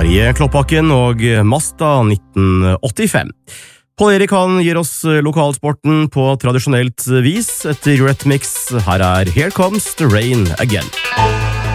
Tarje Kloppakken og Mazda 1985. Pål Erik han gir oss lokalsporten på tradisjonelt vis etter Eurythmics. Her Here Comes the Rain Again.